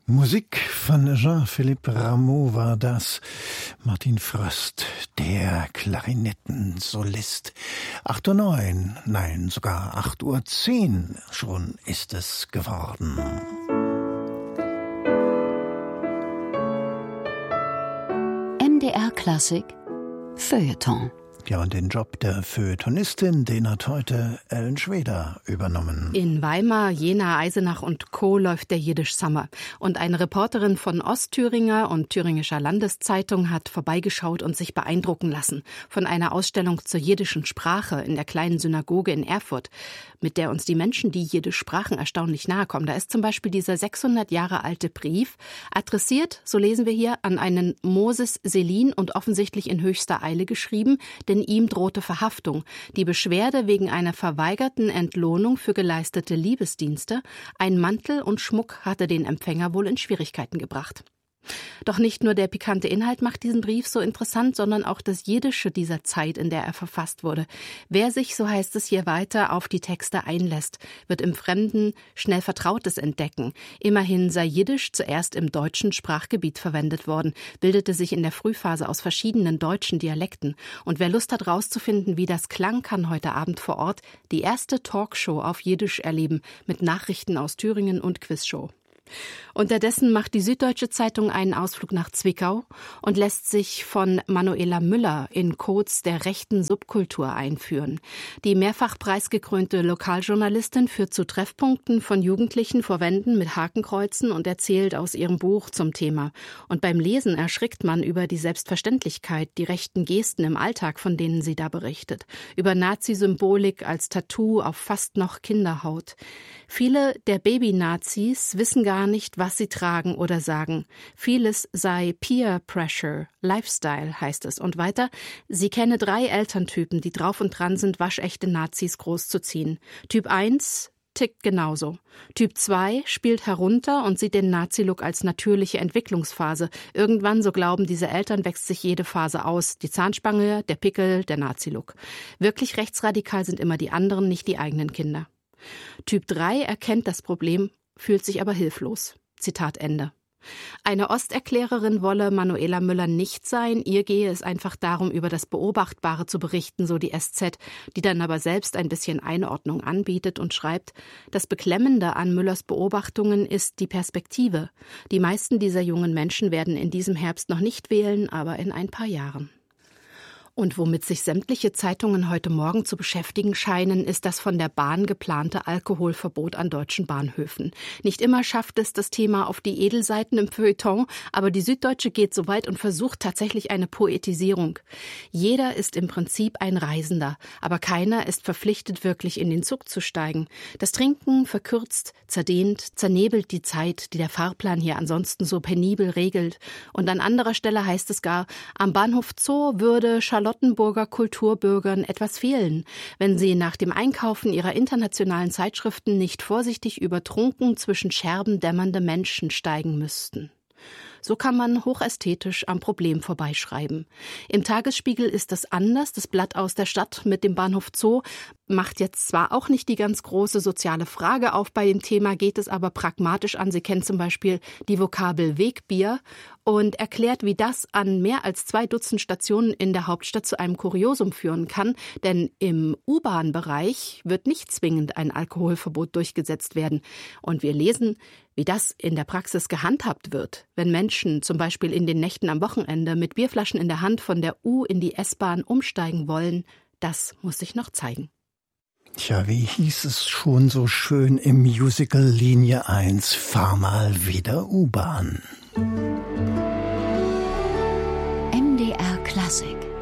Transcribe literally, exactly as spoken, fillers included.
Musik von Jean-Philippe Rameau war das. Martin Fröst, der Klarinettensolist. acht Uhr neun, nein, sogar acht Uhr zehn schon ist es geworden. M D R Klassik Feuilleton. Ja, und den Job der Feuilletonistin, den hat heute Ellen Schweder übernommen. In Weimar, Jena, Eisenach und Co. läuft der Jiddisch Summer. Und eine Reporterin von Ostthüringer und Thüringischer Landeszeitung hat vorbeigeschaut und sich beeindrucken lassen von einer Ausstellung zur jiddischen Sprache in der kleinen Synagoge in Erfurt, mit der uns die Menschen, die Jiddisch sprachen, erstaunlich nahe kommen. Da ist zum Beispiel dieser sechshundert Jahre alte Brief, adressiert, so lesen wir hier, an einen Moses Selin und offensichtlich in höchster Eile geschrieben, denn ihm drohte Verhaftung. Die Beschwerde wegen einer verweigerten Entlohnung für geleistete Liebesdienste, ein Mantel und Schmuck hatte den Empfänger wohl in Schwierigkeiten gebracht. Doch nicht nur der pikante Inhalt macht diesen Brief so interessant, sondern auch das Jiddische dieser Zeit, in der er verfasst wurde. Wer sich, so heißt es hier weiter, auf die Texte einlässt, wird im Fremden schnell Vertrautes entdecken. Immerhin sei Jiddisch zuerst im deutschen Sprachgebiet verwendet worden, bildete sich in der Frühphase aus verschiedenen deutschen Dialekten. Und wer Lust hat, rauszufinden, wie das klang, kann heute Abend vor Ort die erste Talkshow auf Jiddisch erleben, mit Nachrichten aus Thüringen und Quizshow. Unterdessen macht die Süddeutsche Zeitung einen Ausflug nach Zwickau und lässt sich von Manuela Müller in Codes der rechten Subkultur einführen. Die mehrfach preisgekrönte Lokaljournalistin führt zu Treffpunkten von Jugendlichen vor Wänden mit Hakenkreuzen und erzählt aus ihrem Buch zum Thema. Und beim Lesen erschrickt man über die Selbstverständlichkeit, die rechten Gesten im Alltag, von denen sie da berichtet. Über Nazi-Symbolik als Tattoo auf fast noch Kinderhaut. Viele der Baby-Nazis wissen gar nicht, was sie tragen oder sagen. Vieles sei Peer Pressure, Lifestyle heißt es. Und weiter, sie kenne drei Elterntypen, die drauf und dran sind, waschechte Nazis großzuziehen. Typ eins tickt genauso. Typ zwei spielt herunter und sieht den Nazi-Look als natürliche Entwicklungsphase. Irgendwann, so glauben diese Eltern, wächst sich jede Phase aus. Die Zahnspange, der Pickel, der Nazi-Look. Wirklich rechtsradikal sind immer die anderen, nicht die eigenen Kinder. Typ drei erkennt das Problem, fühlt sich aber hilflos. Zitat Ende. Eine Osterklärerin wolle Manuela Müller nicht sein, ihr gehe es einfach darum, über das Beobachtbare zu berichten, so die S Z, die dann aber selbst ein bisschen Einordnung anbietet und schreibt, das Beklemmende an Müllers Beobachtungen ist die Perspektive. Die meisten dieser jungen Menschen werden in diesem Herbst noch nicht wählen, aber in ein paar Jahren. Und womit sich sämtliche Zeitungen heute Morgen zu beschäftigen scheinen, ist das von der Bahn geplante Alkoholverbot an deutschen Bahnhöfen. Nicht immer schafft es das Thema auf die Edelseiten im Feuilleton, aber die Süddeutsche geht so weit und versucht tatsächlich eine Poetisierung. Jeder ist im Prinzip ein Reisender, aber keiner ist verpflichtet, wirklich in den Zug zu steigen. Das Trinken verkürzt, zerdehnt, zernebelt die Zeit, die der Fahrplan hier ansonsten so penibel regelt. Und an anderer Stelle heißt es gar, am Bahnhof Zoo würde Charlottenburger Kulturbürgern etwas fehlen, wenn sie nach dem Einkaufen ihrer internationalen Zeitschriften nicht vorsichtig übertrunken zwischen Scherben dämmernde Menschen steigen müssten. So kann man hochästhetisch am Problem vorbeischreiben. Im Tagesspiegel ist das anders. Das Blatt aus der Stadt mit dem Bahnhof Zoo macht jetzt zwar auch nicht die ganz große soziale Frage auf bei dem Thema, geht es aber pragmatisch an. Sie kennt zum Beispiel die Vokabel Wegbier und erklärt, wie das an mehr als zwei Dutzend Stationen in der Hauptstadt zu einem Kuriosum führen kann. Denn im U-Bahn-Bereich wird nicht zwingend ein Alkoholverbot durchgesetzt werden. Und wir lesen, wie das in der Praxis gehandhabt wird, wenn Menschen zum Beispiel in den Nächten am Wochenende mit Bierflaschen in der Hand von der U in die S-Bahn umsteigen wollen, das muss sich noch zeigen. Tja, wie hieß es schon so schön im Musical Linie eins, fahr mal wieder U-Bahn. M D R Klassik